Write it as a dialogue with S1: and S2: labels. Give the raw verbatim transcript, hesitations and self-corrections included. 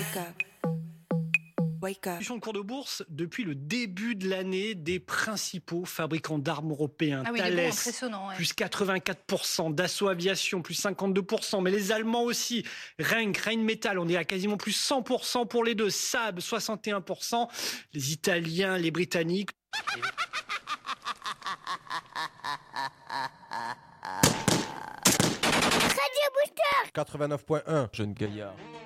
S1: Wake up. Wake up.
S2: De cours de bourse depuis le début de l'année des principaux fabricants d'armes européens.
S3: Ah oui,
S2: Thales,
S3: il est bon, impressionnant, ouais.
S2: plus quatre-vingt-quatre pour cent, Dassault Aviation, plus cinquante-deux pour cent, mais les Allemands aussi, Renk, Rheinmetall, on est à quasiment plus cent pour cent pour les deux, Saab, soixante et un pour cent, les Italiens, les Britanniques.
S4: quatre-vingt-neuf point un, jeune gaillard.